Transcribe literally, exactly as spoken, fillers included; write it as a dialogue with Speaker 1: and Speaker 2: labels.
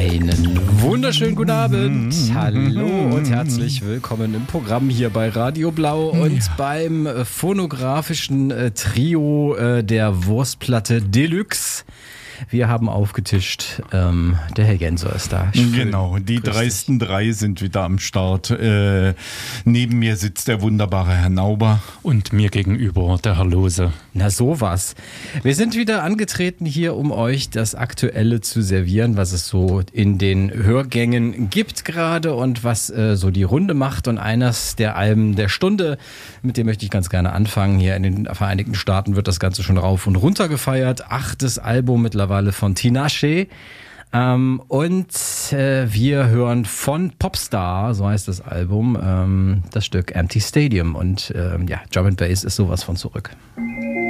Speaker 1: Einen wunderschönen guten Abend. Hallo und herzlich willkommen im Programm hier bei Radio Blau und ja. beim äh, phonografischen äh, Trio äh, der Wurstplatte Deluxe. Wir haben aufgetischt, ähm, der Herr Genser ist da. Schön.
Speaker 2: Genau, die dreisten drei sind wieder am Start. Äh, neben mir sitzt der wunderbare Herr Nauber.
Speaker 3: Und mir gegenüber der Herr Lose.
Speaker 1: Na sowas. Wir sind wieder angetreten hier, um euch das Aktuelle zu servieren, was es so in den Hörgängen gibt gerade und was äh, so die Runde macht. Und eines der Alben der Stunde, mit dem möchte ich ganz gerne anfangen. Hier in den Vereinigten Staaten wird das Ganze schon rauf und runter gefeiert. Achtes Album mittlerweile von Tinashe. Ähm, und äh, wir hören von Popstar, so heißt das Album, ähm, das Stück Empty Stadium. Und ähm, ja, Drum and Bass ist sowas von zurück.